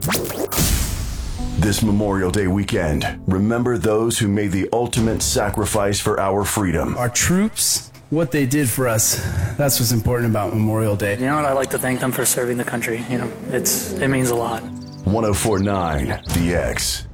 This Memorial Day weekend, remember those who made the ultimate sacrifice for our freedom. Our troops, what they did for us, that's what's important about Memorial Day. You know, and I'd like to thank them for serving the country. You know, it means a lot. 1049 The X.